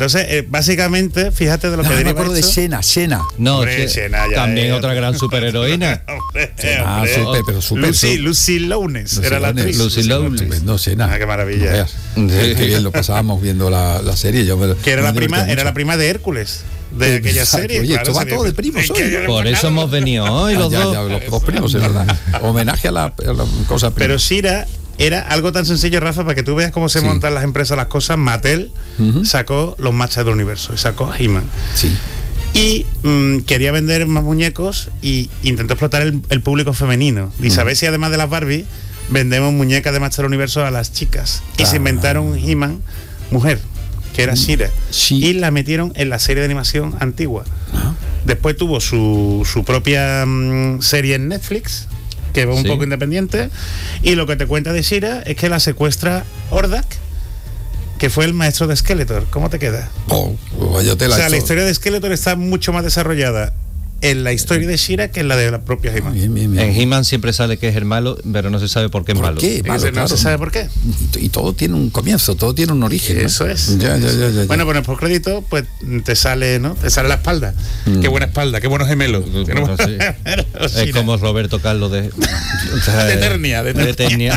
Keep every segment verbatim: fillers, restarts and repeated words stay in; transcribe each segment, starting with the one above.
entonces, eh, básicamente, fíjate de lo no, que me deriva acuerdo esto. de Xena, Xena. No, Hombre, sí, Xena ya también es- otra gran superheroína. Hombre, Ah, hombre. super, pero super. Lucy, su- Lucy Lawless Lucy era la Lawless. actriz. Lucy Lawless. Estupendo, Xena. Ah, qué maravilla. No veas. Qué qué bien lo pasábamos viendo la, la serie. Yo me- Que era me la divertía prima, mucho. era la prima de Hércules, de aquella Exacto. serie. Oye, claro, esto va sería- todo de primos Es hoy. que yo- Por eso hemos venido hoy Ah, los ya, dos. ya, los dos primos, es verdad. Homenaje a la, a la cosa prima. Pero She-Ra era algo tan sencillo, Rafa, para que tú veas cómo se Sí. montan las empresas, las cosas. Mattel Ujú. sacó los Machos del Universo y sacó a He-Man. Sí. Y mm, quería vender más muñecos y intentó explotar el, el público femenino. Y Mm. sabes si además de las Barbie vendemos muñecas de Machos del Universo a las chicas. Y Ah. se inventaron un He-Man mujer, que era She-Ra. Sí. Y la metieron en la serie de animación antigua. Ah. Después tuvo su, su propia mm, serie en Netflix, que va un Sí. poco independiente. Y lo que te cuenta de She-Ra es que la secuestra Hordak, que fue el maestro de Skeletor. ¿Cómo te queda? Oh, pues yo te la O sea, he la hecho. historia de Skeletor está mucho más desarrollada en la historia de She-Ra que en la de la propia He-Man. Bien, bien, bien. En He-Man siempre sale que es el malo, pero no se sabe por qué es ¿Por malo. qué? Y Malo, dice, no claro. se sabe por qué. Y, y todo tiene un comienzo, todo tiene un origen. ¿no? Eso es. Ya, ya, ya, ya, ya. Bueno, pues por crédito, pues te sale, ¿no? Te sale la espalda. Mm. Qué buena espalda, qué buenos gemelos. Bueno, Qué buenos sí. gemelos, Es She-Ra. como Roberto Carlos de... De Eternia, de Eternia.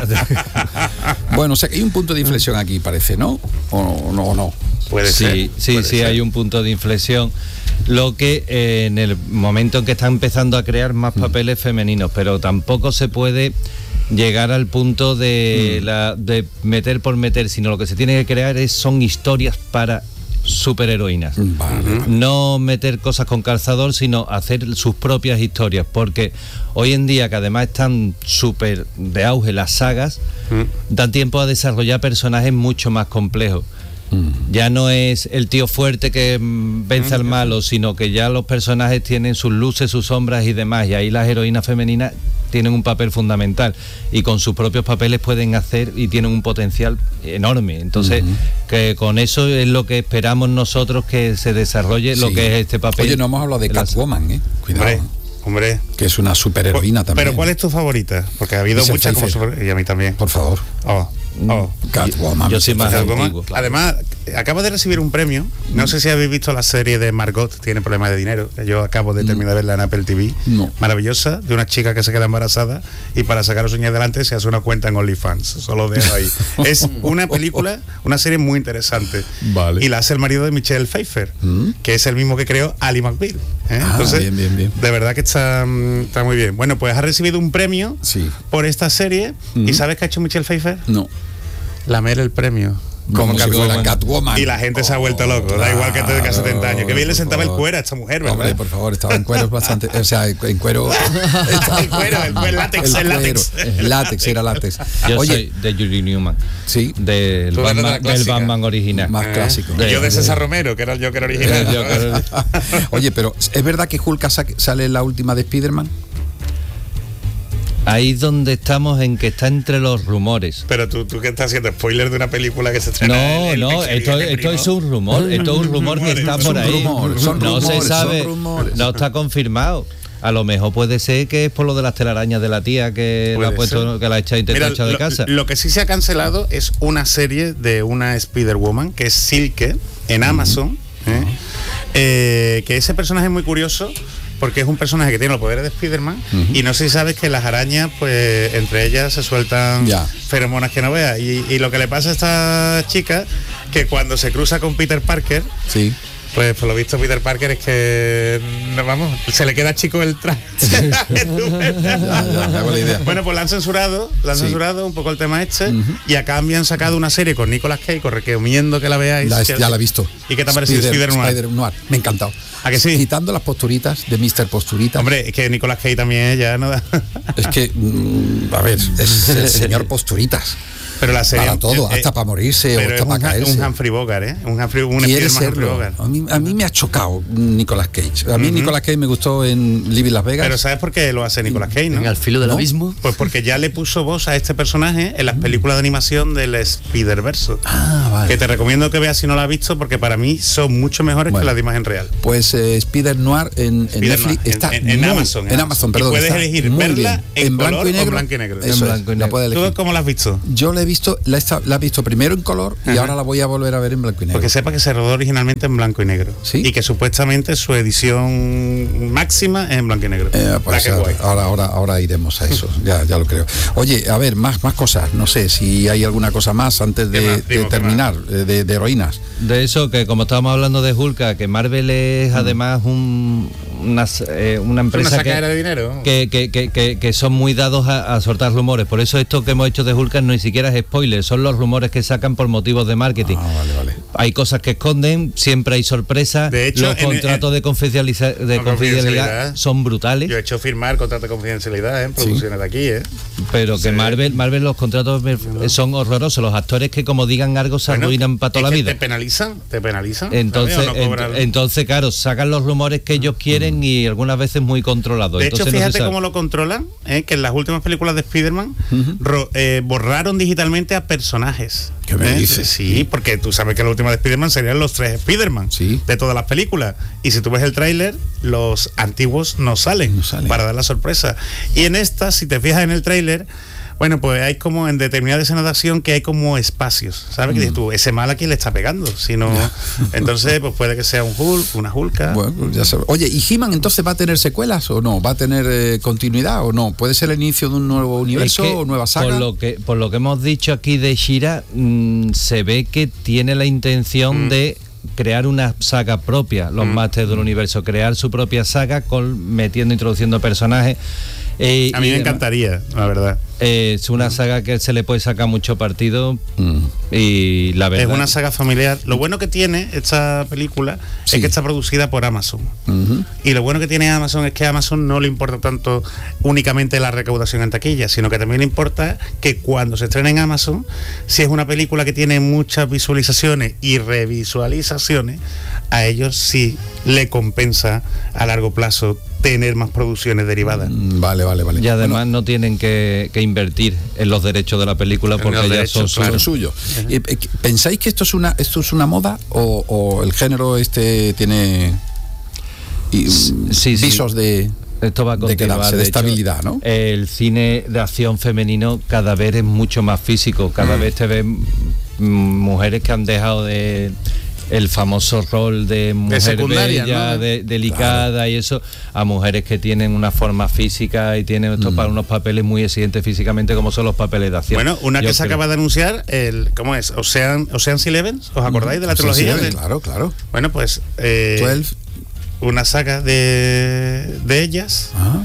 Bueno, o sea que hay un punto de inflexión aquí, parece, ¿no? O no, o no. Puede Sí, ser. sí, puede sí, ser. hay un punto de inflexión. Lo que eh, en el momento en que está empezando a crear más papeles femeninos, pero tampoco se puede llegar al punto de, Mm. la, de meter por meter, sino lo que se tiene que crear es, son historias para superheroínas. Vale. No meter cosas con calzador, sino hacer sus propias historias, porque hoy en día, que además están súper de auge las sagas, Mm. dan tiempo a desarrollar personajes mucho más complejos. Mm. Ya no es el tío fuerte que mm, vence al malo, sino que ya los personajes tienen sus luces, sus sombras y demás, y ahí las heroínas femeninas tienen un papel fundamental y con sus propios papeles pueden hacer y tienen un potencial enorme. Entonces, Ujú. que con eso es lo que esperamos nosotros que se desarrolle lo Sí. que es este papel. Oye, no hemos hablado de las- Catwoman, ¿eh? Cuidado. Hombre, hombre. Que es una superheroína también. Pero ¿cuál es tu favorita? Porque ha habido Michelle muchas como Pfeiffer. super... Y a mí también. Por favor. Oh, oh. Catwoman. Yo soy más Catwoman. antiguo, claro. Además, acaba de recibir un premio. No sé si habéis visto la serie de Margot, tiene problemas de dinero. Yo acabo de terminar de verla en Apple T V. No. Maravillosa, de una chica que se queda embarazada y para sacar a su niña adelante se hace una cuenta en OnlyFans. Solo dejo ahí. Es una película, una serie muy interesante. Vale. Y la hace el marido de Michelle Pfeiffer, Mm. que es el mismo que creó Ali McBeal. ¿eh? Ah, Entonces, bien, bien, bien. de verdad que está, mm, está muy bien. Bueno, pues ha recibido un premio Sí. por esta serie. Mm. ¿Y sabes qué ha hecho Michelle Pfeiffer? No. Lamer el premio. Como si Catwoman. fuera Catwoman. Y la gente se ha vuelto Oh, loco. Da igual que tenga claro, setenta años. Que bien le por sentaba el favor. cuero a esta mujer, ¿verdad? Hombre, por favor, estaba en cuero bastante. O sea, en cuero. El cuero, el cuero, látex, el látex. cuero. Látex, era látex. Yo Oye, soy de Julie Newman, sí, del Tú eres de la Batman, del clásica. Batman original. más Eh, clásico. Y yo de César Romero, que era el Joker original. El Joker. Oye, pero ¿es verdad que Hulk sa- sale en la última de Spider-Man? Ahí es donde estamos, en que está entre los rumores. Pero tú, tú que estás haciendo spoiler de una película que se estrena. No, el- el no, siguiente esto, esto primo. es un rumor, esto es un rumor que está Rumores, por son ahí. rumores, son no rumores, se sabe, son rumores. no está confirmado. A lo mejor puede ser que es por lo de las telarañas de la tía que la ha Puede puesto, ser. que la ha echado intentado Mira, echar de lo, casa. lo que sí se ha cancelado es una serie de una Spider-Woman que es Silke en Amazon. ¿eh? Eh, que ese personaje es muy curioso porque es un personaje que tiene los poderes de Spider-Man. Ujú. Y no sé si sabes que las arañas, pues entre ellas se sueltan Ya. feromonas que no veas. Y, y lo que le pasa a esta chica, que cuando se cruza con Peter Parker, Sí. pues por lo visto Peter Parker es que, no, vamos, se le queda chico el traje. Ya, ya, me hago la idea. Bueno, pues la han censurado, la han Sí. censurado un poco el tema este, Ujú. y a cambio han sacado una serie con Nicolas Cage, os recomiendo que la veáis. La- que- ya la he visto. ¿Y qué te ha parecido Spider Noir? Spider Noir. Me ha encantado. ¿A que sí? Quitando las posturitas de mister Posturita. Hombre, es que Nicolas Cage también ya no da. Es que, mm, a ver, es el señor Posturitas. Pero la serie. Para todo, eh, hasta para morirse o pero hasta es para un, caerse. un Humphrey Bogart, ¿eh? Un Humphrey, un Quiere Spiderman Humphrey serlo. Bogart. A mí, a mí me ha chocado Nicolas Cage. A mí Ujú. Nicolas Cage me gustó en Living Las Vegas. Pero ¿sabes por qué lo hace Nicolas Cage, no? En Al filo del ¿No? abismo. Pues porque ya le puso voz a este personaje en las películas de animación del Spider-Verse. Ah, vale. Que te recomiendo que veas si no la has visto, porque para mí son mucho mejores Bueno. que las de imagen real. Pues eh, Spider Noir en, en Spider Netflix Noir, en- está en- en muy- Amazon, en Amazon, perdón. Y puedes está elegir muy verla bien. en blanco color y o negro. blanco y negro. Eso En es, blanco y la negro. puedes ¿Tú elegir. cómo la has visto? Yo la he he visto, la he, esta- la he visto primero en color y Ajá. ahora la voy a volver a ver en blanco y negro. Porque sepa que se rodó originalmente en blanco y negro. ¿Sí? Y que supuestamente su edición máxima es en blanco y negro. Eh, pues Black and white. ahora, ahora, ahora iremos a eso, ya, ya lo creo. Oye, a ver, más, más cosas, no sé si hay alguna cosa más antes de, ¿Qué más? de Dimo, ¿qué terminar, eh, de, de heroínas. De eso, que como estábamos hablando de Hulk, que Marvel es Mm. además un, una, eh, una Una empresa sacadera que, de dinero. que, que, que, que, que son muy dados a, a soltar rumores. Por eso esto que hemos hecho de Hulk no ni siquiera es spoiler, son los rumores que sacan por motivos de marketing. Ah, vale, vale. Hay cosas que esconden, siempre hay sorpresas. De hecho, los en- contratos en- de, confidencializa- de Con confidencialidad confidencialidad. son brutales. Yo he hecho firmar contratos de confidencialidad en producciones de aquí, ¿eh? Pero que Sí. Marvel, Marvel los contratos me- son horrorosos. Los actores que como digan algo se Bueno, arruinan para toda es la que vida. Te penalizan, te penalizan. Entonces, ¿sabes? O no ent- cobran- entonces, claro, sacan los rumores que ellos quieren y algunas veces muy controlados. De hecho, Entonces, no se fíjate sabe. cómo lo controlan, ¿eh? Que en las últimas películas de Spider-Man ro- eh, borraron digitalmente a personajes. ¿Qué me ¿eh? dices? Sí, porque tú sabes que la última de Spider-Man serían los tres Spider-Man Sí. de todas las películas. Y si tú ves el tráiler, los antiguos no salen, No salen. para dar la sorpresa. Y en esta, si te fijas en el tráiler, bueno, pues hay como en determinadas escenas de acción que hay como espacios, ¿sabes? Que dices tú, ese mal a quién le está pegando, si no, entonces pues puede que sea un Hulk, una Hulka. Bueno, pues ya sabes. Oye, ¿y He-Man entonces va a tener secuelas o no? ¿Va a tener eh, continuidad o no? ¿Puede ser el inicio de un nuevo universo Es que, o nueva saga? Por lo que, por lo que hemos dicho aquí de She-Ra, mm, se ve que tiene la intención Mm. de crear una saga propia, los Mm. Masters del Universo, crear su propia saga con metiendo, introduciendo personajes. eh, A mí y me demás. encantaría, la verdad. Eh, es una saga que se le puede sacar mucho partido Mm. y la verdad. Es una saga familiar. Lo bueno que tiene esta película Sí. es que está producida por Amazon. Ujú. Y lo bueno que tiene Amazon es que a Amazon no le importa tanto únicamente la recaudación en taquilla, sino que también le importa que cuando se estrene en Amazon, si es una película que tiene muchas visualizaciones y revisualizaciones, a ellos sí le compensa a largo plazo tener más producciones derivadas. Mm, Vale, vale, vale. Y además Bueno, no tienen que, que invertir en los derechos de la película En porque los ya derechos, son son suyos. suyos. Eh, eh, ¿Pensáis que esto es una esto es una moda o, o el género este tiene y, mm, sí, sí. visos de Esto va a de continuar, quedarse, de hecho, estabilidad, ¿no? El cine de acción femenino cada vez es mucho más físico, cada Mm. vez te ven mm, mujeres que han dejado de el famoso rol de mujer secundaria, bella, ¿no? de, delicada y eso, a mujeres que tienen una forma física y tienen estos Mm. para unos papeles muy exigentes físicamente como son los papeles de acción. Bueno, una Yo que se creo- acaba de anunciar, el ¿cómo es? Ocean, Ocean's Eleven, ¿os acordáis de la Sí, trilogía? sí, de- claro, claro. Bueno, pues eh, doce. una saga de, de ellas Ah,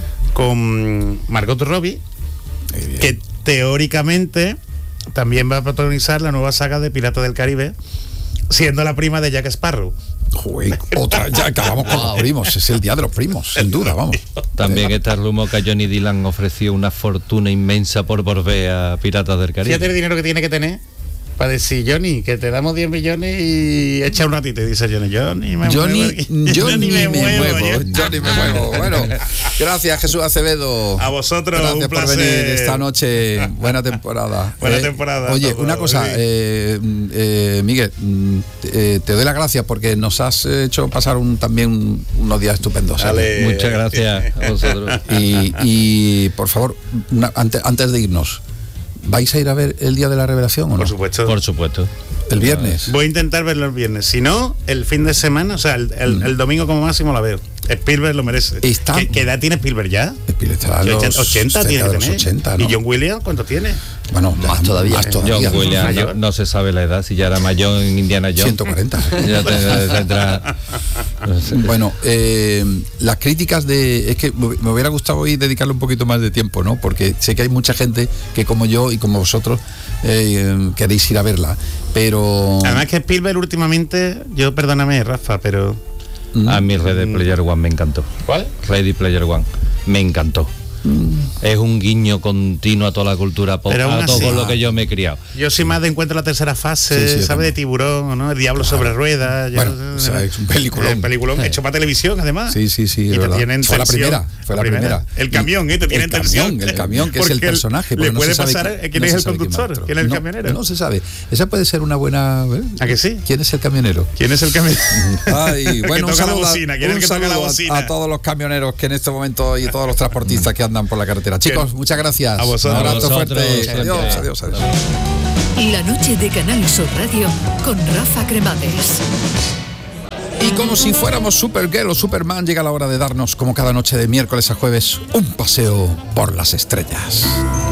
con Margot Robbie, muy bien. que teóricamente también va a protagonizar la nueva saga de Piratas del Caribe, siendo la prima de Jack Sparrow. Joder, otra, ya acabamos con los primos, es el día de los primos, sin duda, vamos. También está el rumor que a Johnny Dylan ofreció una fortuna inmensa por volver a Piratas del Caribe. Fíjate el dinero que tiene que tener para decir, Johnny, que te damos diez millones y echa un ratito. Y dice Johnny, Johnny, me Johnny, muevo aquí. Johnny me muevo, yo- Johnny me muevo. Bueno, gracias Jesús Acevedo. A vosotros, Gracias un por placer. venir esta noche. Buena temporada. Buena temporada a Oye, todos, una cosa, sí. eh, eh, Miguel, mm, eh, te doy las gracias porque nos has hecho pasar un, también unos días estupendos. ¿eh? Dale. Muchas gracias a vosotros. Y, y, por favor, una- antes, antes de irnos, ¿vais a ir a ver el Día de la Revelación o no? Por supuesto. Por supuesto. El viernes. Voy a intentar verlo el viernes. Si no, el fin de semana, o sea, el, el- Mm. el domingo como máximo la veo. Spielberg lo merece. Está- ¿Qué, qué edad tiene Spielberg ya? Spielberg estará en los ochenta tiene cerca que de los tener. ochenta, ¿no? ¿Y John Williams cuánto tiene? Bueno, Más todavía, Más ¿eh? todavía. John Williams, mayor. no se sabe la edad, si ya era mayor en Indiana Jones. ciento cuarenta. Ya tendrá- tendrá- no sé. Bueno, eh, las críticas de... Es que me hubiera gustado hoy dedicarle un poquito más de tiempo, ¿no? Porque sé que hay mucha gente que como yo y como vosotros eh, queréis ir a verla, pero... Además que Spielberg últimamente, yo perdóname, Rafa, pero... Mm. A mí Ready Player One me encantó. ¿Cuál? Ready Player One me encantó. Es un guiño continuo a toda la cultura pop, Pero aún a todo así- con lo que yo me he criado. Yo soy más de encuentro la tercera fase, Sí, sí, yo ¿sabe? también. De Tiburón, ¿no? El Diablo sobre ruedas. yo- Bueno, o sea, es un peliculón. Eh, peliculón hecho para televisión, además. Sí, sí, sí, Y es te verdad. tienen Fue la tensión. primera, fue la primera. El Y- camión, ¿eh? Te tienen el camión, tensión. el camión, que es el Porque personaje. porque Le no puede se sabe pasar qui- eh, quién no es se el sabe conductor, maestro. quién es el No, camionero. No se sabe. Esa puede ser una buena... ¿eh? ¿A que sí? ¿Quién es el camionero? ¿Quién es el camionero? Ay, Que bueno, un toca la saludo, a- bocina, ¿quién es un el que toca la saludo a- bocina? a todos los camioneros que en este momento y todos los transportistas que andan por la carretera. Chicos, muchas gracias. A vosotros. Un abrazo A vosotros, fuerte. siempre. Adiós, adiós, adiós. La noche de Canal Sur Radio con Rafa Cremades. Y como si fuéramos Supergirl o Superman, llega la hora de darnos, como cada noche de miércoles a jueves, un paseo por las estrellas.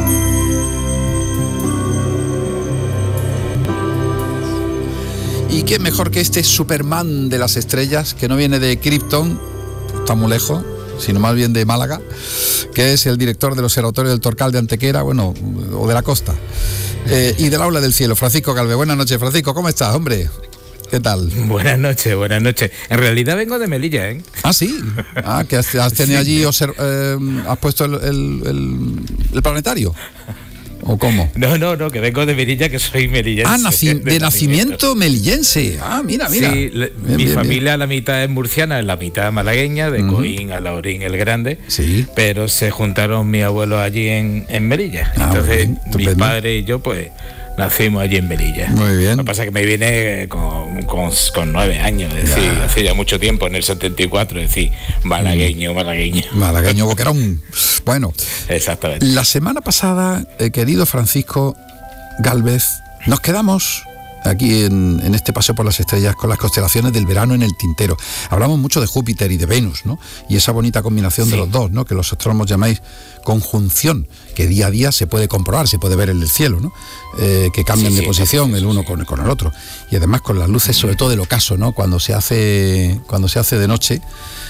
¿Y qué mejor que este Superman de las estrellas, que no viene de Krypton, está muy lejos, sino más bien de Málaga, que es el director del Observatorio del Torcal de Antequera, bueno, o de la costa, eh, y del Aula del Cielo, Francisco Galvez. Buenas noches, Francisco, ¿cómo estás, hombre? ¿Qué tal? Buenas noches, buenas noches. En realidad vengo de Melilla, ¿eh? Ah, sí. Ah, que has, has tenido allí, observ- eh, has puesto el, el, el, el planetario. ¿O cómo? No, no, no, que vengo de Melilla, que soy melillense. Ah, naci- de, de nacimiento melillense. Ah, mira, mira. Sí, le, bien, mi bien, familia bien. La mitad es murciana, la mitad malagueña, de uh-huh. Coín a Laurín el Grande. Sí. Pero se juntaron mis abuelos allí en, en Melilla. Ah, Entonces, bien, mi padre y yo, pues, nacimos allí en Melilla. Muy bien. Lo que pasa es que me vine con, con, con nueve años, es decir, ya. hace ya mucho tiempo, en el setenta y cuatro, es decir, malagueño, malagueño. Malagueño boquerón. Bueno, exactamente. La semana pasada, eh, querido Francisco Galvez, nos quedamos aquí en, en este paseo por las estrellas con las constelaciones del verano en el tintero. Hablamos mucho de Júpiter y de Venus, ¿no? Y esa bonita combinación sí. de los dos, ¿no? Que los astrónomos llamáis conjunción, que día a día se puede comprobar, se puede ver en el cielo, ¿no? Eh, que cambian sí, de sí, posición el uno sí. con, con el otro. Y además con las luces, sobre todo del ocaso, ¿no? Cuando se hace, cuando se hace de noche,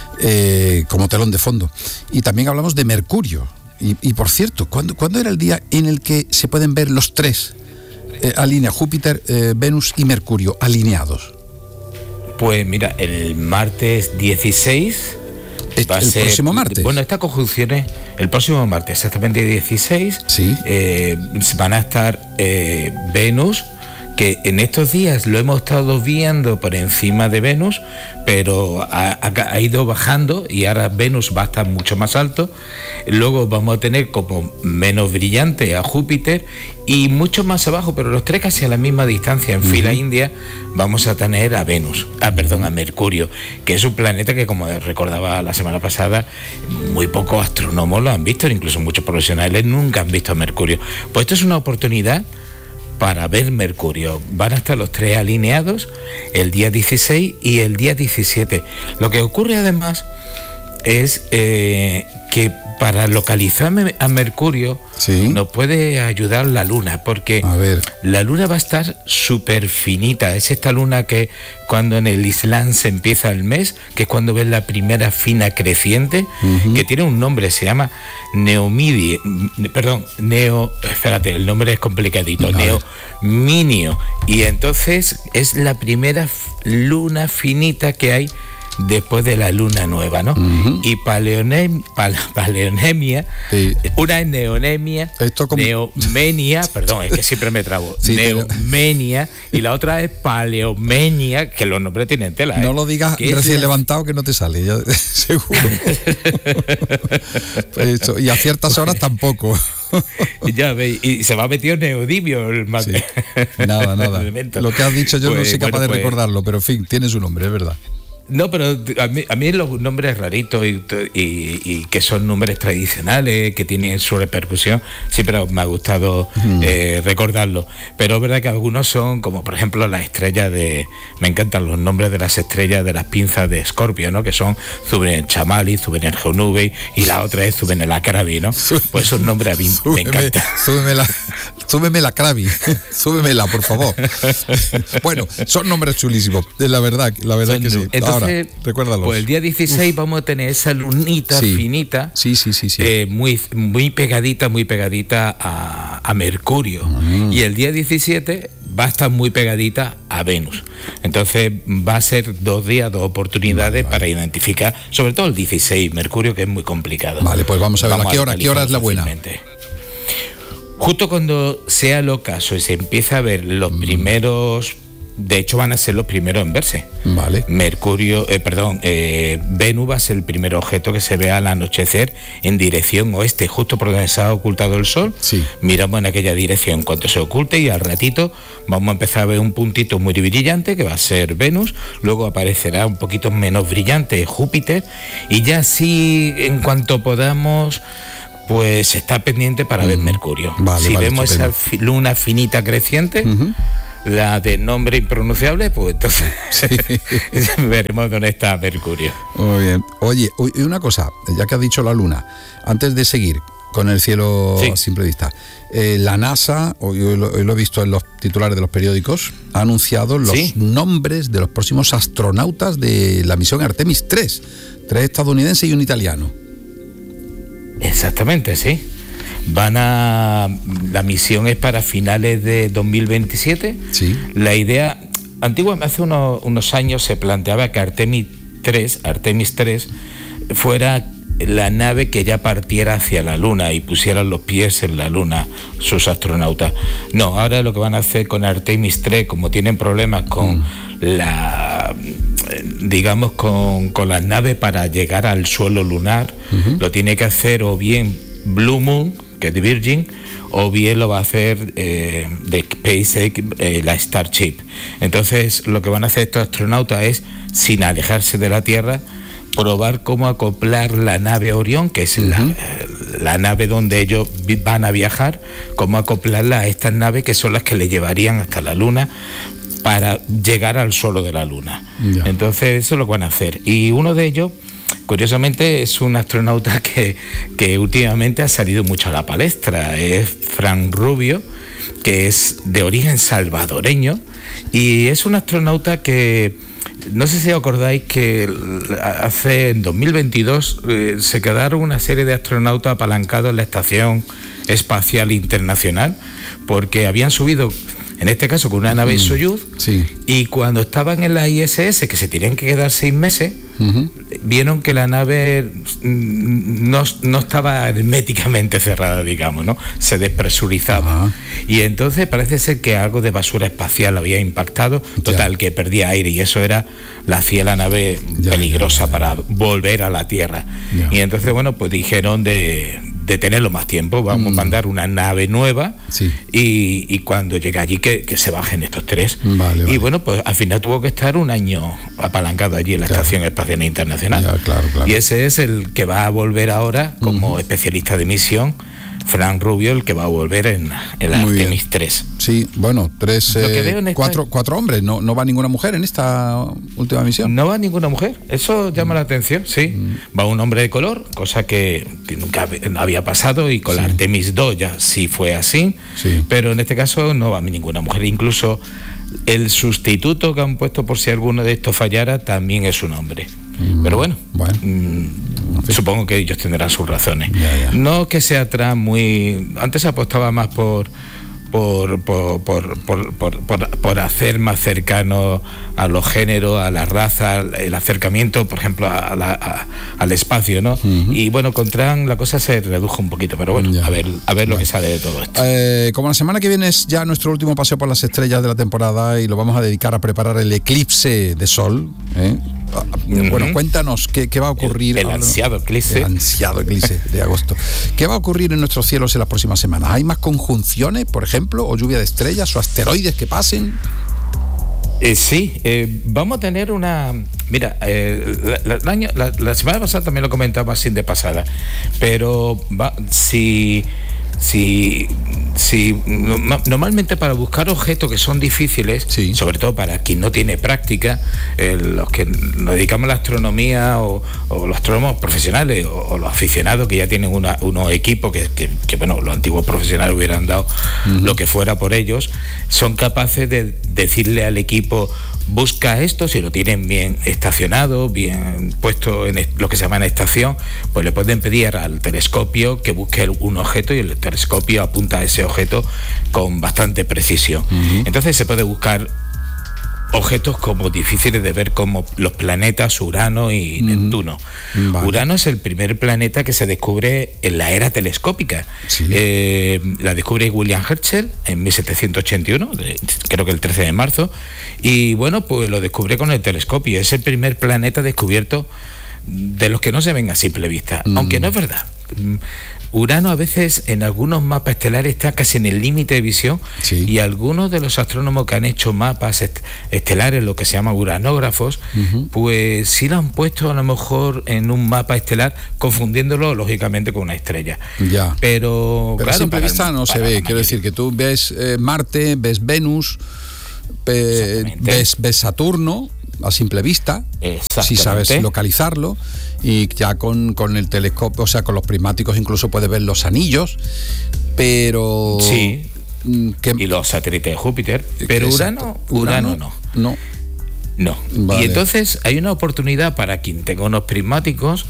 eh, como telón de fondo. Y también hablamos de Mercurio. Y, y por cierto, ¿cuándo, ¿cuándo era el día en el que se pueden ver los tres? Eh, alinea Júpiter, eh, Venus y Mercurio alineados. Pues mira, el martes dieciséis el, va a el ser, próximo martes. Bueno, estas conjunciones, el próximo martes, exactamente dieciséis, sí. eh, van a estar eh, Venus, que en estos días lo hemos estado viendo por encima de Venus, pero ha, ha, ha ido bajando y ahora Venus va a estar mucho más alto. Luego vamos a tener como menos brillante a Júpiter y mucho más abajo, pero los tres casi a la misma distancia, en uh-huh. fila india, vamos a tener a Venus, ah, perdón, a Mercurio, que es un planeta que, como recordaba la semana pasada, muy pocos astrónomos lo han visto, incluso muchos profesionales nunca han visto a Mercurio. Pues esto es una oportunidad para ver Mercurio. Van a estar los tres alineados el día dieciséis y el día diecisiete. Lo que ocurre además es eh, que para localizar a Mercurio sí. nos puede ayudar la luna, porque a ver. la luna va a estar súper finita. Es esta luna que cuando en el Islam se empieza el mes, que es cuando ves la primera fina creciente, uh-huh. que tiene un nombre, se llama Neomidie, perdón, Neo, espérate, el nombre es complicadito, Neominio, y entonces es la primera luna finita que hay después de la luna nueva, ¿no? Uh-huh. Y paleonem, pal, paleonemia, sí. una es neonemia, como... neomenia, perdón, es que siempre me trabo, sí, neomenia, pero... y la otra es paleomenia, que los nombres tienen tela. No ¿eh? lo digas recién es... levantado que no te sale, ya, seguro. Pues y a ciertas horas tampoco. Ya veis, y se va a meter neodimio el sí. Nada, nada. Lo que has dicho yo pues, no soy capaz bueno, de pues... recordarlo, pero en fin, tiene su nombre, es verdad. No, pero a mí, a mí los nombres raritos y, y, y que son nombres tradicionales, que tienen su repercusión, siempre me ha gustado mm. eh, recordarlos. Pero es verdad que algunos son, como por ejemplo las estrellas de... Me encantan los nombres de las estrellas de las pinzas de Escorpio, ¿no? Que son Zuben Chamali, Zuben Geonube y la otra es Zuben el Acrabi, ¿no? Pues esos nombres a mí súbeme, me encantan. Súbeme la, súbeme la Krabi, súbemela, por favor. Bueno, son nombres chulísimos, la verdad, la verdad son, que sí. Entonces, Ahora, recuérdalos. Pues el día dieciséis Uf. vamos a tener esa lunita sí. finita, sí, sí, sí, sí. Eh, muy, muy pegadita, muy pegadita a, a Mercurio. Uh-huh. Y el día diecisiete va a estar muy pegadita a Venus. Entonces va a ser dos días, dos oportunidades vale, vale. para identificar, sobre todo el dieciséis, Mercurio, que es muy complicado. Vale, pues vamos a ver vamos a qué hora, qué hora es la buena. Justo cuando sea el ocaso y se empieza a ver los mm. primeros... De hecho, van a ser los primeros en verse. Vale. Mercurio, eh, perdón, eh, Venus va a ser el primer objeto que se vea al anochecer en dirección oeste, justo por donde se ha ocultado el sol. Sí. Miramos en aquella dirección. Cuando se oculte y al ratito vamos a empezar a ver un puntito muy brillante que va a ser Venus. Luego aparecerá un poquito menos brillante Júpiter. Y ya sí, en cuanto podamos... pues está pendiente para uh-huh. ver Mercurio. Vale, si vale, vemos estupendo. esa fi- luna finita creciente, uh-huh. la de nombre impronunciable, pues entonces sí. veremos dónde está Mercurio. Muy bien. Oye, y una cosa, ya que has dicho la luna, antes de seguir con el cielo sí. a simple vista, eh, la NASA, hoy lo, hoy lo he visto en los titulares de los periódicos, ha anunciado los ¿Sí? nombres de los próximos astronautas de la misión Artemis tres, tres estadounidenses y un italiano. Exactamente, sí. Van a... La misión es para finales de dos mil veintisiete. Sí. La idea... Antiguamente, hace unos, unos años se planteaba que Artemis tres, Artemis tres fuera la nave que ya partiera hacia la Luna y pusieran los pies en la Luna sus astronautas. No, ahora lo que van a hacer con Artemis tres, como tienen problemas con mm. la... digamos con, con las naves para llegar al suelo lunar, uh-huh. lo tiene que hacer o bien Blue Moon, que es de Virgin, o bien lo va a hacer eh, de SpaceX, eh, la Starship. Entonces lo que van a hacer estos astronautas es, sin alejarse de la Tierra, probar cómo acoplar la nave Orión, que es uh-huh. la, la nave donde ellos van a viajar, cómo acoplarla a estas naves que son las que le llevarían hasta la Luna para llegar al suelo de la Luna. Ya. Entonces eso es lo que van a hacer. Y uno de ellos, curiosamente, es un astronauta que, que últimamente ha salido mucho a la palestra. Es Frank Rubio, que es de origen salvadoreño, y es un astronauta que, no sé si os acordáis que hace en dos mil veintidós eh, se quedaron una serie de astronautas apalancados en la Estación Espacial Internacional, porque habían subido, en este caso con una nave mm, Soyuz, sí. y cuando estaban en la I S S, que se tenían que quedar seis meses, uh-huh. vieron que la nave no, no estaba herméticamente cerrada, digamos, ¿no? Se despresurizaba. Uh-huh. Y entonces parece ser que algo de basura espacial había impactado, total, ya. que perdía aire, y eso era, la hacía la nave ya, peligrosa ya, ya. para volver a la Tierra. Ya. Y entonces, bueno, pues dijeron de... de tenerlo más tiempo, vamos mm. a mandar una nave nueva sí. y, y cuando llegue allí que, que se bajen estos tres. Vale, vale. Y bueno, pues al final tuvo que estar un año apalancado allí en la claro. Estación Espacial Internacional. Ya, claro, claro. Y ese es el que va a volver ahora como uh-huh. especialista de misión, Frank Rubio, el que va a volver en, en la Muy Artemis bien. tres. Sí, bueno, tres, eh, cuatro, esta... cuatro hombres, no, no va ninguna mujer en esta última misión. No va ninguna mujer, eso llama mm. la atención, sí. Mm. Va un hombre de color, cosa que nunca había pasado, y con sí. la Artemis dos ya sí fue así, sí. pero en este caso no va ninguna mujer. Incluso el sustituto que han puesto por si alguno de estos fallara también es un hombre. Mm. Pero bueno, bueno. Mm, supongo que ellos tendrán sus razones. Ya, ya. No que sea atrás muy... Antes se apostaba más por... Por, por, por, por, por, por, por hacer más cercano a los géneros, a la raza, el acercamiento, por ejemplo, a la, a, al espacio, ¿no? Uh-huh. Y bueno, con Trump la cosa se redujo un poquito, pero bueno, ya. a ver, a ver lo bueno. que sale de todo esto. Eh, como la semana que viene es ya nuestro último paseo por las estrellas de la temporada y lo vamos a dedicar a preparar el eclipse de sol, ¿eh? Uh-huh. Bueno, cuéntanos qué, qué va a ocurrir. El, el ansiado eclipse. El ansiado eclipse de agosto. ¿Qué va a ocurrir en nuestros cielos en las próximas semanas? ¿Hay más conjunciones, por ejemplo, o lluvia de estrellas, o asteroides que pasen? Eh, sí, eh, vamos a tener una... Mira, eh, la, la, año, la, la semana pasada también lo comentaba así de pasada, pero va, si... Si, si no, normalmente para buscar objetos que son difíciles, sí. sobre todo para quien no tiene práctica, eh, los que nos dedicamos a la astronomía o, o los astrónomos profesionales o, o los aficionados que ya tienen una, unos equipos que, que, que, bueno, los antiguos profesionales hubieran dado uh-huh. lo que fuera por ellos, son capaces de decirle al equipo: busca esto, si lo tienen bien estacionado, bien puesto en lo que se llama en estación, pues le pueden pedir al telescopio que busque un objeto y el telescopio apunta a ese objeto con bastante precisión. Uh-huh. Entonces se puede buscar objetos como difíciles de ver, como los planetas Urano y uh-huh. Neptuno. Vale. Urano es el primer planeta que se descubre en la era telescópica. Sí. Eh, la descubre William Herschel en mil setecientos ochenta y uno, creo que el trece de marzo, y bueno, pues lo descubre con el telescopio. Es el primer planeta descubierto de los que no se ven a simple vista, uh-huh. aunque no es verdad. Urano a veces en algunos mapas estelares está casi en el límite de visión, sí. y algunos de los astrónomos que han hecho mapas est- estelares, lo que se llama uranógrafos, uh-huh. pues sí lo han puesto a lo mejor en un mapa estelar, confundiéndolo lógicamente con una estrella. Ya. Pero, Pero claro, a simple vista no se ve, quiero decir que tú ves eh, Marte, ves Venus, eh, ves, ves Saturno a simple vista, si sabes localizarlo, y ya con, con el telescopio, o sea, con los prismáticos incluso puedes ver los anillos, pero... Sí, que, y los satélites de Júpiter, pero Urano, Urano, Urano no. No. No. Vale. Y entonces hay una oportunidad para quien tenga unos prismáticos,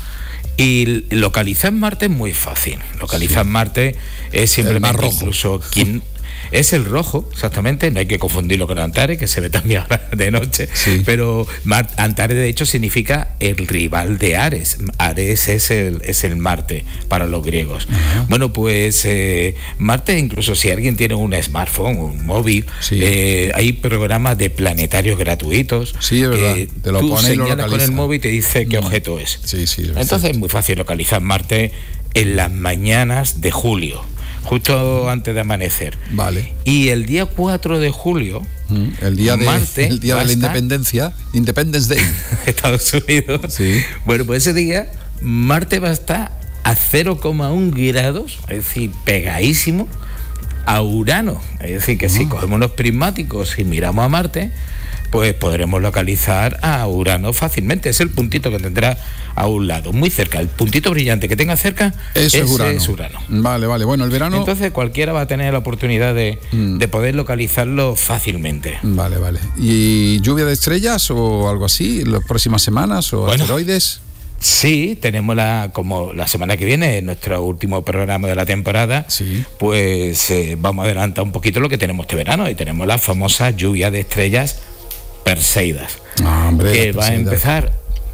y localizar Marte es muy fácil. Localizar sí. Marte es simplemente incluso quien... Es el rojo, exactamente, no hay que confundirlo con Antares, que se ve también ahora de noche, sí. pero Mar- Antares de hecho significa el rival de Ares. Ares es el, es el Marte para los griegos. Uh-huh. Bueno, pues eh, Marte, incluso si alguien tiene un smartphone, un móvil, sí. eh, hay programas de planetarios gratuitos. Sí, es verdad. Que te lo tú pone señalas y lo con el móvil y te dice qué mm. objeto es. Sí, sí, es Entonces es muy fácil localizar Marte en las mañanas de julio, justo antes de amanecer. Vale. Y el día cuatro de julio, mm, el día de, Marte el día de la independencia, Independence Day, Estados Unidos. Sí. Bueno, pues ese día Marte va a estar a cero coma uno grados, es decir, pegadísimo a Urano. Es decir, que uh-huh. si cogemos los prismáticos y miramos a Marte, pues podremos localizar a Urano fácilmente. Es el puntito que tendrá a un lado, muy cerca. El puntito brillante que tenga cerca, eso es Urano. es Urano. Vale, vale. Bueno, el verano... Entonces cualquiera va a tener la oportunidad de, mm. de poder localizarlo fácilmente. Vale, vale. ¿Y lluvia de estrellas o algo así en las próximas semanas o bueno, asteroides? Sí, tenemos la, como la semana que viene, nuestro último programa de la temporada, sí. pues eh, vamos a adelantar un poquito lo que tenemos este verano, y tenemos la famosa lluvia de estrellas Perseidas, ah, hombre, que va a empezar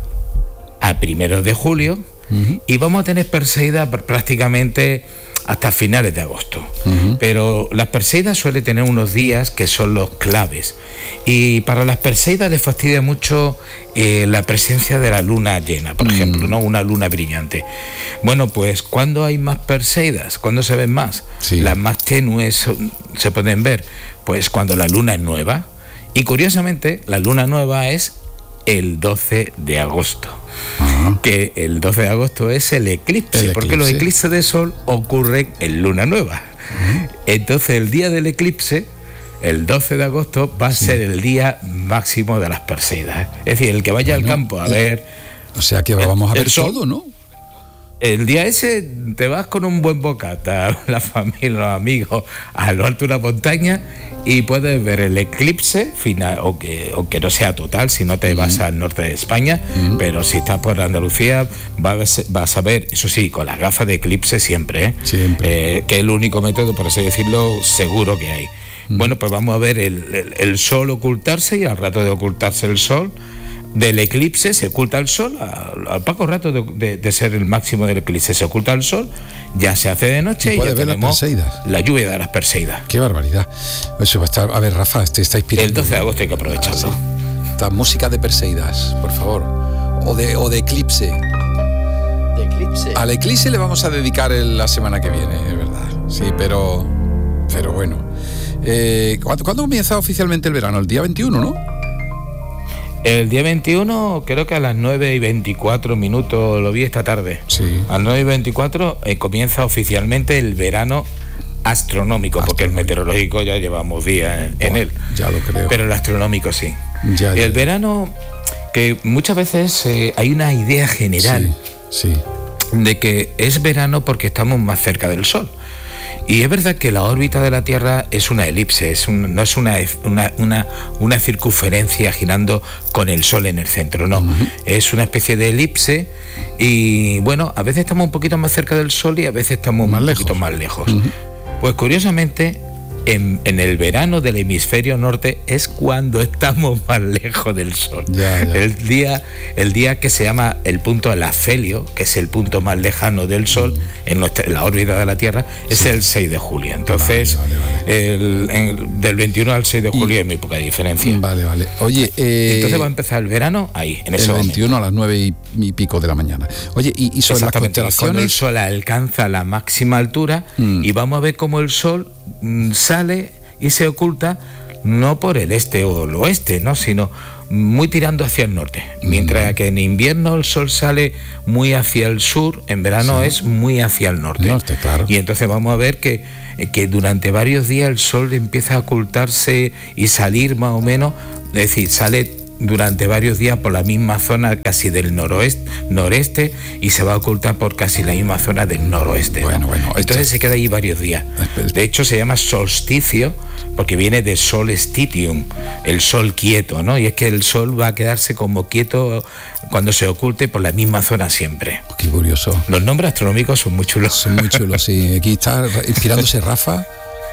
a primeros de julio uh-huh. y vamos a tener Perseidas prácticamente hasta finales de agosto. Uh-huh. Pero las Perseidas suelen tener unos días que son los claves, y para las Perseidas les fastidia mucho eh, la presencia de la luna llena, por uh-huh. ejemplo, ¿no? Una luna brillante. Bueno, pues ¿cuándo hay más Perseidas? ¿Cuándo se ven más? Sí. Las más tenues se pueden ver pues cuando la luna es nueva. Y curiosamente, la luna nueva es el doce de agosto. Ajá. Que el doce de agosto es el eclipse, el porque eclipse. Los eclipses de sol ocurren en luna nueva. Ajá. Entonces, el día del eclipse, el doce de agosto, va a sí. ser el día máximo de las Perseidas. Es decir, el que vaya bueno, al campo a ver... O sea que vamos a ver todo, ¿no? El día ese te vas con un buen bocata, la familia, los amigos, a lo alto de una montaña, y puedes ver el eclipse final, o que, o que no sea total si no te uh-huh. vas al norte de España, uh-huh. pero si estás por Andalucía vas, vas a ver, eso sí, con las gafas de eclipse siempre, ¿eh? Siempre. Eh, que es el único método, por así decirlo, seguro que hay. Uh-huh. Bueno, pues vamos a ver el, el, el sol ocultarse, y al rato de ocultarse el sol, del eclipse se oculta el sol, al, al poco rato de, de, de ser el máximo del eclipse se oculta el sol, ya se hace de noche y, y ya ver tenemos las la lluvia de las Perseidas. Qué barbaridad. Eso va a estar, a ver, Rafa, te está inspirando. El doce de agosto hay que aprovecharlo. Ah, sí. Esta música de Perseidas, por favor. O de, o de eclipse. ¿De eclipse? Al eclipse le vamos a dedicar el, la semana que viene, es verdad. Sí, pero, pero bueno. Eh, ¿cuándo, ¿Cuándo comienza oficialmente el verano? El día veintiuno, ¿no? El día veintiuno, creo que a las nueve y veinticuatro minutos, lo vi esta tarde. Sí. A las nueve y veinticuatro eh, comienza oficialmente el verano astronómico, astronómico, porque el meteorológico ya llevamos días en, en él. Ya lo creo. Pero el astronómico sí. Ya, ya, el ya. verano, que muchas veces eh, hay una idea general sí, sí. de que es verano porque estamos más cerca del Sol. Y es verdad que la órbita de la Tierra es una elipse, es un, no es una, una, una, una circunferencia girando con el Sol en el centro, no. Uh-huh. Es una especie de elipse, y bueno, a veces estamos un poquito más cerca del Sol y a veces estamos más un lejos. poquito más lejos. Uh-huh. Pues curiosamente, en, en el verano del hemisferio norte es cuando estamos más lejos del Sol. Ya, ya. El día, el día que se llama el punto elafelio, que es el punto más lejano del Sol, uh-huh. en, nuestra, en la órbita de la Tierra, es sí. el seis de julio. Entonces, vale, vale, vale. El, en, del veintiuno al seis de julio y, hay muy poca diferencia. Vale, vale. Oye, eh, entonces va a empezar el verano ahí, en ese el momento. veintiuno a las nueve y, y pico de la mañana. Oye, y, y sobre las constelaciones, cuando el Sol alcanza la máxima altura mm. y vamos a ver cómo el Sol mm, sale y se oculta no por el este o el oeste, ¿no? Sino muy tirando hacia el norte. Mientras mm. que en invierno el Sol sale muy hacia el sur, en verano sí. es muy hacia el norte. norte claro. Y entonces vamos a ver que, que durante varios días el Sol empieza a ocultarse y salir más o menos, es decir, sale durante varios días por la misma zona casi del noroeste, noreste, y se va a ocultar por casi la misma zona del noroeste. Bueno, ¿no? bueno, Entonces esto... se queda ahí varios días. De hecho se llama solsticio porque viene de solstitium, el sol quieto, ¿no? Y es que el sol va a quedarse como quieto cuando se oculte por la misma zona siempre. Qué curioso. Los nombres astronómicos son muy chulos. Son muy chulos, sí. Aquí está inspirándose Rafa.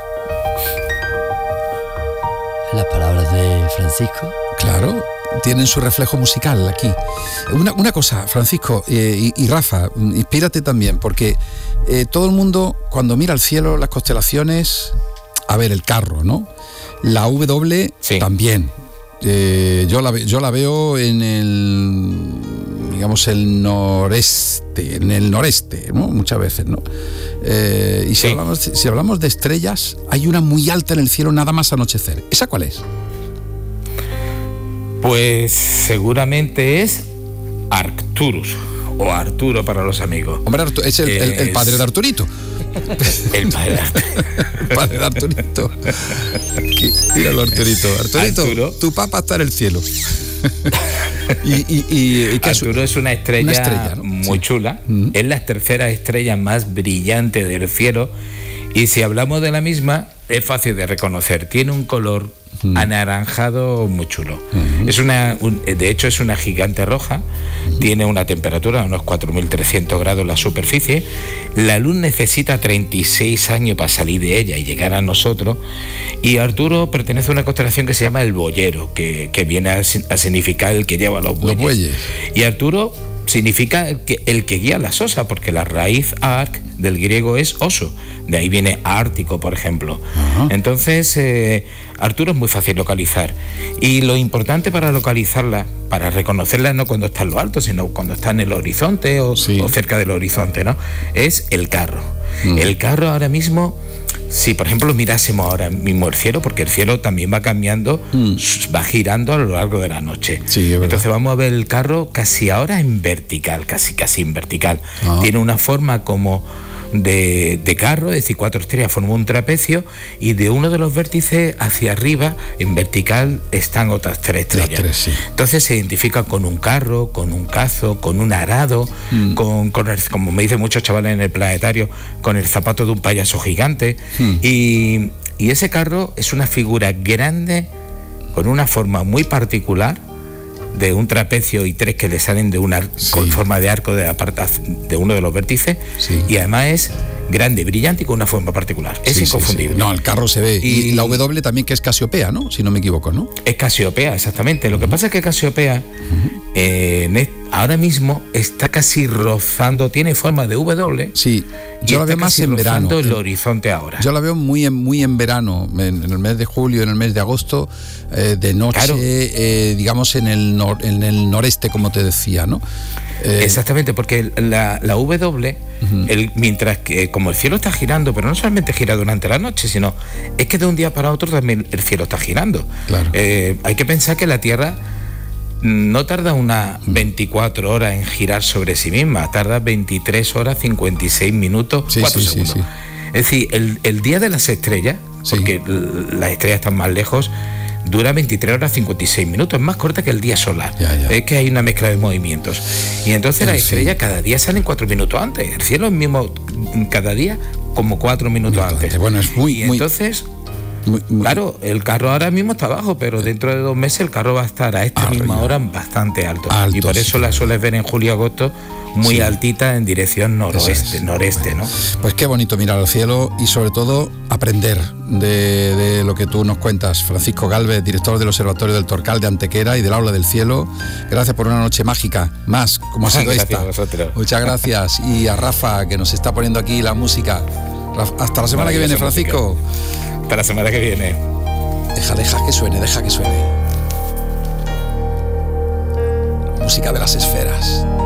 Las palabras de Francisco. Claro, tienen su reflejo musical aquí. Una, una cosa, Francisco eh, y, y Rafa, inspírate también, porque eh, todo el mundo, cuando mira al cielo, las constelaciones, a ver, el carro, ¿no? La W sí. también. Eh, yo, la, yo la veo en el, digamos, el noreste, en el noreste, ¿no? Muchas veces, ¿no? Eh, y si, sí. hablamos, si hablamos de estrellas, hay una muy alta en el cielo nada más anochecer. ¿Esa cuál es? Pues seguramente es Arcturus, o Arturo para los amigos. Hombre, Arturo, es el, es... El, el padre de Arturito. El padre de Arturito. El padre de Arturito. Míralo, Arturito. Arturito, Arturo. Tu papá está en el cielo. y, y, y, y Arturo es una estrella, una estrella, ¿no? muy sí. chula. Mm. Es la tercera estrella más brillante del cielo. Y si hablamos de la misma, es fácil de reconocer. Tiene un color mm. anaranjado muy chulo. Mm-hmm. Es una, un, de hecho, es una gigante roja. Mm-hmm. Tiene una temperatura de unos cuatro mil trescientos grados en la superficie. La luz necesita treinta y seis años para salir de ella y llegar a nosotros. Y Arturo pertenece a una constelación que se llama el boyero, que, que viene a, a significar el que lleva los bueyes. Los bueyes. Y Arturo significa el que, el que guía las osas, porque la raíz arc del griego es oso, de ahí viene ártico, por ejemplo. Uh-huh. Entonces eh, Arturo es muy fácil localizar, y lo importante para localizarla, para reconocerla no cuando está en lo alto, sino cuando está en el horizonte o, sí. o cerca del horizonte, ¿no? Es el carro. Uh-huh. El carro ahora mismo, si por ejemplo mirásemos ahora mismo el cielo, porque el cielo también va cambiando, mm. va girando a lo largo de la noche. Sí, entonces vamos a ver el carro casi ahora en vertical, casi casi en vertical. Ah. Tiene una forma como de, de carro, es decir, cuatro estrellas forman un trapecio, y de uno de los vértices hacia arriba, en vertical, están otras tres estrellas. Tres, sí. Entonces se identifica con un carro, con un cazo, con un arado, mm. con, con el, como me dicen muchos chavales en el planetario, con el zapato de un payaso gigante. Mm. Y, y ese carro es una figura grande, con una forma muy particular, de un trapecio y tres que le salen de una sí. con forma de arco de, aparta, de uno de los vértices, sí. y además es grande, brillante y con una forma particular. Es sí, inconfundible. Sí, sí. No, el carro se ve. Y, y la W también, que es Casiopea, ¿no? Si no me equivoco, ¿no? Es Casiopea, exactamente. Lo que pasa es que Casiopea uh-huh. eh, ahora mismo está casi rozando, tiene forma de W. Sí, yo la veo más en verano. El horizonte ahora. Yo la veo muy en, muy en verano, en, en el mes de julio, en el mes de agosto, eh, de noche, claro. eh, digamos en el, nor, en el noreste, como te decía, ¿no? Eh, Exactamente, porque la, la W, uh-huh. el, mientras que como el cielo está girando, pero no solamente gira durante la noche, sino es que de un día para otro también el cielo está girando. Claro. Eh, hay que pensar que la Tierra no tarda unas veinticuatro horas en girar sobre sí misma, tarda veintitrés horas, cincuenta y seis minutos, sí, cuatro sí, segundos. Sí, sí. Es decir, el, el día de las estrellas, sí. porque las estrellas están más lejos, dura veintitrés horas cincuenta y seis minutos, es más corta que el día solar. Ya, ya. Es que hay una mezcla de movimientos. Y entonces las sí. estrellas cada día salen cuatro minutos antes. El cielo es mismo cada día como cuatro minutos Minuto antes. antes. Bueno, es muy, y muy... entonces... Muy, muy... Claro, el carro ahora mismo está abajo, pero dentro de dos meses el carro va a estar a esta Arriba. misma hora bastante alto. Alto, y por eso sí. la sueles ver en julio y agosto muy Sí. altita en dirección noroeste, es. noreste, ¿no? Pues qué bonito mirar al cielo y sobre todo aprender de, de lo que tú nos cuentas. Francisco Gálvez, director del Observatorio del Torcal de Antequera y del Aula del Cielo, gracias por una noche mágica, más como ha sido Gracias esta. a vosotros. Muchas gracias. Y a Rafa, que nos está poniendo aquí la música. Raf- Hasta la semana que viene, Maravillosa Francisco. Hasta la semana que viene. Deja, deja que suene, deja que suene. Música de las esferas.